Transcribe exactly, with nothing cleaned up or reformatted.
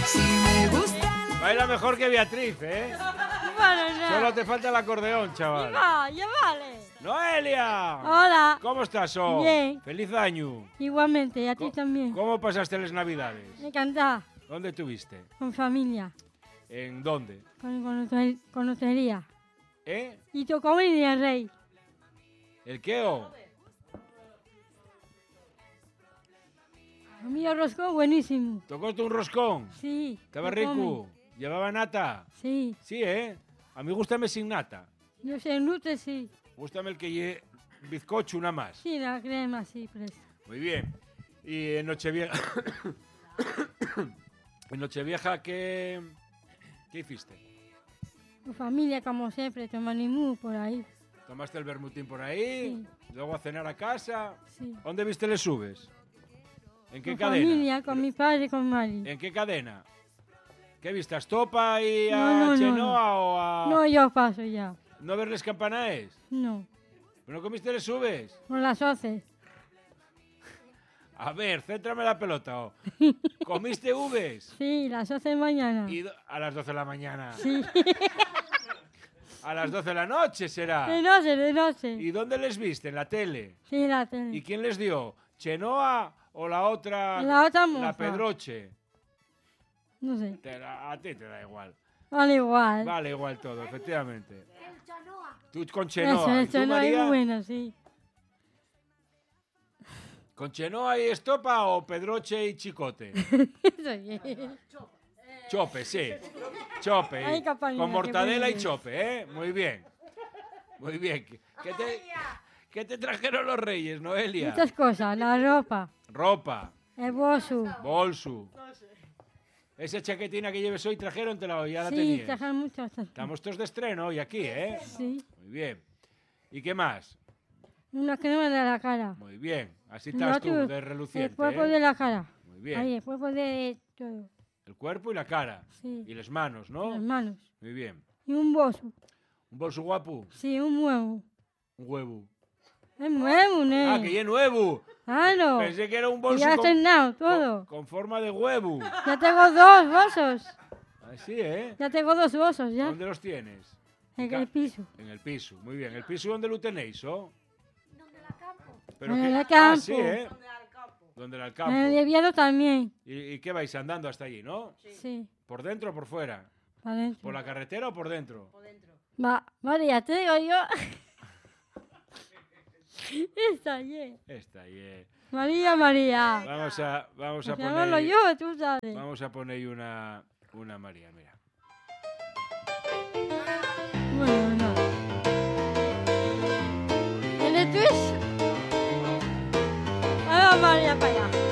Baila mejor que Beatriz, ¿eh? Bueno, no. Solo te falta el acordeón, chaval. Ya, ya vale. ¡Noelia! Hola. ¿Cómo estás, oh? Bien. ¡Feliz año! Igualmente, y a ti Co- también. ¿Cómo pasaste las navidades? Me encanta. ¿Dónde estuviste? Con familia. ¿En dónde? Con, con, hotel- con hotelería. ¿Eh? Y tocó venir el rey. ¿El qué, oh? A mí el roscón buenísimo. ¿Tocaste un roscón? Sí. ¿Estaba lo rico? come. ¿Llevaba nata? Sí. Sí, ¿eh? A mí gústame sin nata. Yo sé, nute sí. Gústame el que lleve bizcocho, una más. Sí, la crema, sí, presta. Muy bien. Y en Nochevieja... en Nochevieja, ¿qué... ¿qué hiciste? Tu familia, como siempre, toma limú por ahí. ¿Tomaste el bermutín por ahí? Sí. ¿Luego a cenar a casa? Sí. ¿Dónde viste les subes? ¿En qué Con cadena? familia, con mi padre y con Mari. ¿En qué cadena? ¿Qué viste? ¿A Estopa y a No, no, no, Chenoa no. o a...? No, yo paso ya. ¿No verles campanaes? No. ¿No comiste les subes? Con las once. A ver, céntrame la pelota. Oh. ¿Comiste uves? Sí, las once de mañana. Y do- a las doce de la mañana. Sí. A las doce de la noche será. De noche, de noche. ¿Y dónde les viste? ¿En la tele? Sí, la tele. ¿Y quién les dio? ¿Chenoa o la otra? La otra moza. La Pedroche. No sé. Te da- a ti te da igual. Vale igual. Vale igual todo, efectivamente. Tú con Eso, Chenoa. ¿Y tú, eso no es María? muy bueno, sí. ¿Con Chenoa y Estopa o Pedroche y Chicote? Eso sí. Chope, sí. Chope. Ay, campaña, Con qué mortadela y bueno. chope, ¿eh? Muy bien. Muy bien. ¿Qué qué te, qué te trajeron los reyes, Noelia? Muchas cosas. La ropa, Ropa, el bolso. bolso. Esa chaquetina que lleves hoy trajeron, te la, ya la Sí, tenías. trajeron muchas cosas. Estamos todos de estreno hoy aquí, ¿eh? Sí. Muy bien. ¿Y qué más? Una crema de la cara. Muy bien. Así El estás tú, otro, de reluciente, El cuerpo ¿eh? de la cara. Muy bien. Ahí, el cuerpo de todo. El cuerpo y la cara. Sí. Y las manos, ¿no? Las manos. Muy bien. Y un bolso. ¿Un bolso guapo? Sí, un huevo. Un huevo. Es nuevo, ¿no? Ah, que ya es nuevo. Claro. Pensé que era un Y bolso ya con, estrenado con, todo. con forma de huevo. Ya tengo dos bolsos. Así, ¿eh? Ya tengo dos bolsos, ya. ¿Dónde los tienes? En ca- el piso. En el piso. Muy bien. ¿El piso dónde lo tenéis, oh? Pero En que- el Ah, campo. sí, ¿eh? ¿Dónde era el campo? En el Oviedo también. ¿Y, ¿Y qué vais andando hasta allí, no? Sí. ¿Por dentro o por fuera? Para adentro. ¿Por la carretera o por dentro? Va, María, te digo yo. Está bien. Está bien. María, María. Vamos a, vamos a Pues llamarlo poner... yo, tú sabes. Vamos a poner una, una María, mira. Bueno, no. ¿Tienes twist? Ahí va María para allá.